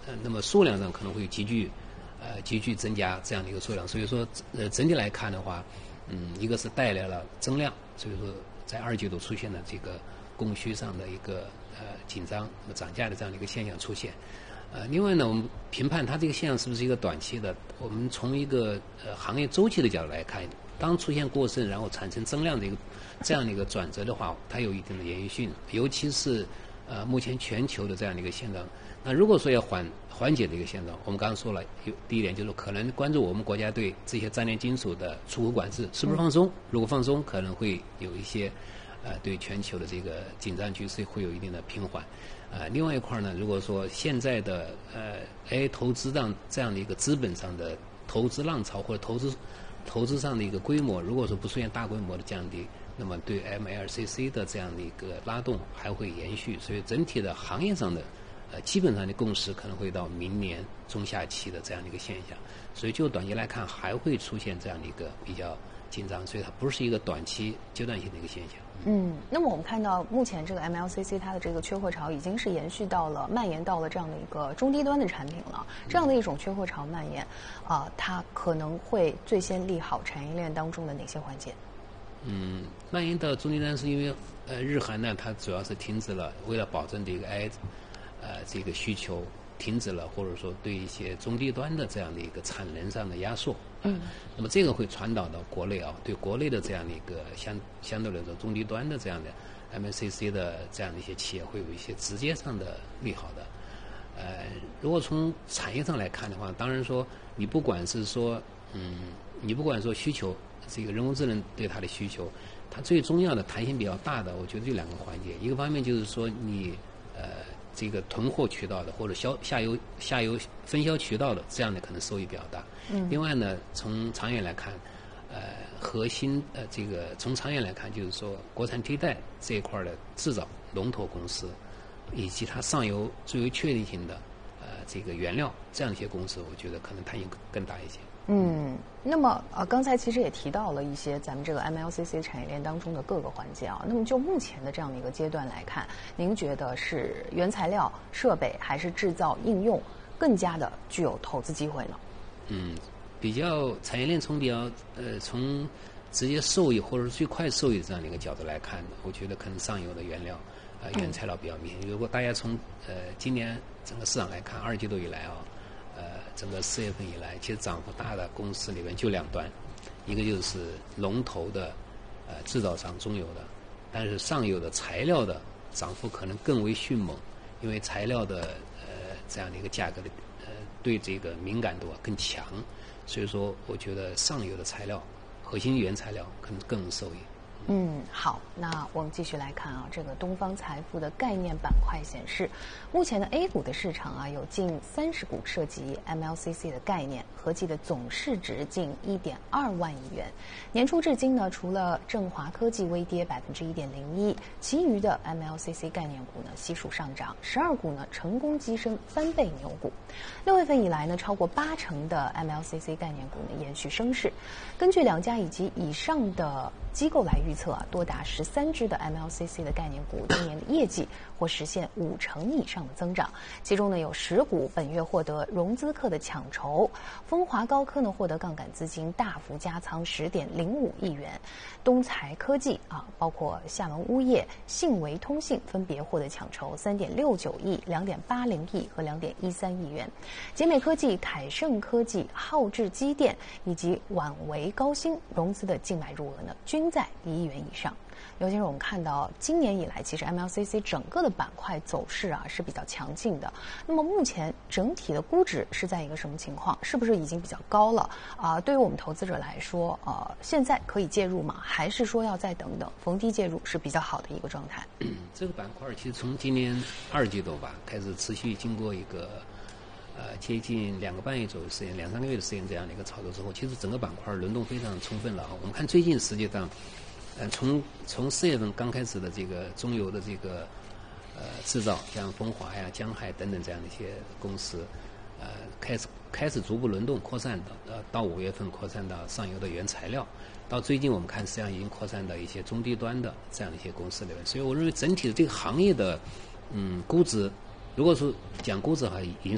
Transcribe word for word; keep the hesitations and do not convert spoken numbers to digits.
呃，那么数量上可能会急剧呃急剧增加这样的一个数量。所以说，呃，整体来看的话，嗯，一个是带来了增量，所以说在二季度出现了这个供需上的一个呃紧张、涨价的这样的一个现象出现。呃，另外呢，我们评判它这个现象是不是一个短期的，我们从一个呃行业周期的角度来看，当出现过剩，然后产生增量的一个这样的一个转折的话，它有一定的延续性，尤其是呃目前全球的这样的一个现状。那如果说要缓缓解的一个现状，我们刚刚说了，有第一点就是可能关注我们国家对这些沾连金属的出口管制是不是放松，如果放松，可能会有一些呃对全球的这个紧张局势会有一定的平缓。呃，另外一块呢，如果说现在的呃 A 投资上这样的一个资本上的投资浪潮或者投资投资上的一个规模，如果说不出现大规模的降低，那么对 M L C C 的这样的一个拉动还会延续，所以整体的行业上的呃基本上的共识可能会到明年中下期的这样的一个现象，所以就短期来看还会出现这样的一个比较紧张，所以它不是一个短期阶段性的一个现象。 嗯，那么我们看到目前这个 M L C C 它的这个缺货潮已经是延续到了蔓延到了这样的一个中低端的产品了。这样的一种缺货潮蔓延，啊、呃，它可能会最先利好产业链当中的哪些环节？ 嗯，蔓延到中低端是因为呃日韩呢，它主要是停止了为了保证这个 I 呃这个需求停止了，或者说对一些中低端的这样的一个产能上的压缩。嗯，那么这个会传导到国内啊，对国内的这样的一个相相对来说中低端的这样的 M L C C 的这样的一些企业会有一些直接上的利好的。呃，如果从产业上来看的话，当然说你不管是说嗯，你不管说需求，这个人工智能对它的需求，它最重要的弹性比较大的，我觉得就两个环节，一个方面就是说你呃。这个囤货渠道的或者销下游下游分销渠道的这样的可能收益比较大。嗯。另外呢，从长远来看，呃，核心呃这个从长远来看，就是说国产替代这一块的制造龙头公司，以及它上游最为确定性的呃这个原料这样一些公司，我觉得可能弹性更大一些。 嗯，那么呃，刚才其实也提到了一些咱们这个 M L C C 产业链当中的各个环节啊。那么就目前的这样的一个阶段来看，您觉得是原材料、设备还是制造应用更加的具有投资机会呢？ 嗯，比较产业链从比较呃从直接受益或者是最快受益的这样的一个角度来看，我觉得可能上游的原料啊、呃、原材料比较明显。如果大家从呃今年整个市场来看，二季度以来啊。呃，整个四月份以来，其实涨幅大的公司里面就两端，一个就是龙头的呃制造商中游的，但是上游的材料的涨幅可能更为迅猛，因为材料的呃这样的一个价格的呃对这个敏感度啊更强，所以说我觉得上游的材料核心原材料可能更受益。 嗯，好，那我们继续来看啊，这个东方财富的概念板块显示，目前的 A 股的市场啊，有近三十股涉及 M L C C 的概念，合计的总市值近一点二万亿元。年初至今呢，除了振华科技微跌百分之一点零一，其余的 M L C C 概念股呢悉数上涨，十二股呢成功跻身翻倍牛股。六月份以来呢，超过八成的 M L C C 概念股呢延续升势。根据两家以及以上的机构来预测啊，多达十三只的 M L C C 的概念股今年的业绩或实现五成以上的增长，其中呢有十股本月获得融资客的抢筹，风华高科呢获得杠杆资金大幅加仓十点零五亿元，东财科技啊，包括厦门钨业、信维通信分别获得抢筹三点六九亿、两点八零亿和两点一三亿元，杰美科技、凯盛科技、浩智机电以及挽维高新融资的净买入额呢均在一亿元以上。尤其是我们看到今年以来，其实 M L C C 整个的板块走势啊是比较强劲的。那么目前整体的估值是在一个什么情况？是不是已经比较高了啊、呃？对于我们投资者来说，呃，现在可以介入吗？还是说要再等等，逢低介入是比较好的一个状态？ 嗯，这个板块其实从今年二季度吧开始持续经过一个呃接近两个半月左右的时间，两三个月的时间这样的一个操作之后，其实整个板块轮动非常充分了啊。我们看最近实际上。呃，从从四月份刚开始的这个中游的这个呃制造，像风华呀、江海等等这样的一些公司，呃，开始开始逐步轮动扩散到呃到五月份扩散到上游的原材料，到最近我们看实际上已经扩散到一些中低端的这样的一些公司里面。所以我认为整体的这个行业的嗯估值，如果说讲估值的话，已经